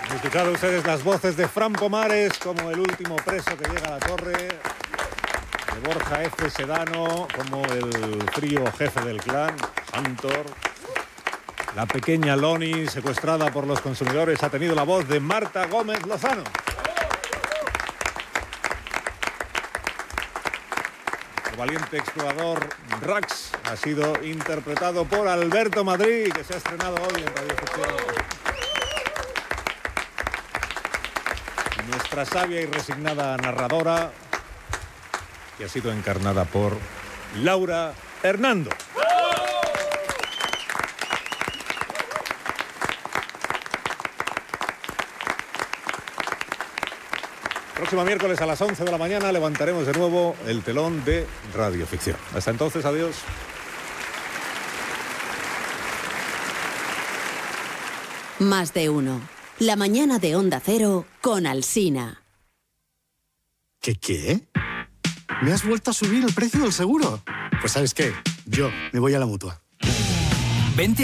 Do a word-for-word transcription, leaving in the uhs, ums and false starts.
Han escuchado ustedes las voces de Fran Pomares como el último preso que llega a la torre, de Borja F. Sedano como el frío jefe del clan, Hunter. La pequeña Loni, secuestrada por los consumidores, ha tenido la voz de Marta Gómez Lozano. El valiente explorador Rax ha sido interpretado por Alberto Madrid, que se ha estrenado hoy en Radio Ficción. Nuestra sabia y resignada narradora, que ha sido encarnada por Laura Hernando. Próximo miércoles a las once de la mañana levantaremos de nuevo el telón de Radio Ficción. Hasta entonces, adiós. Más de uno. La mañana de Onda Cero con Alsina. ¿Qué qué? ¿Me has vuelto a subir el precio del seguro? Pues ¿sabes qué? Yo me voy a la Mutua. Vente